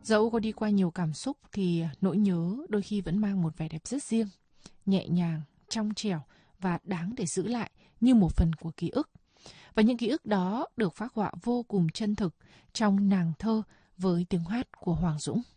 Dẫu có đi qua nhiều cảm xúc thì nỗi nhớ đôi khi vẫn mang một vẻ đẹp rất riêng, nhẹ nhàng, trong trẻo và đáng để giữ lại như một phần của ký ức. Và những ký ức đó được phác họa vô cùng chân thực trong nàng thơ với tiếng hát của Hoàng Dũng.